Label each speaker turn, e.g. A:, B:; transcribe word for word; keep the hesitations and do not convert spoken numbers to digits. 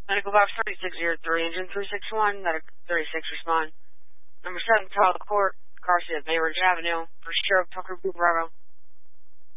A: Medical box thirty-six oh three, engine three six one, medic thirty-six respond. Number seven, Tyler Court, car seat at Bay Ridge Avenue, for Sheriff Tucker B. Bravo.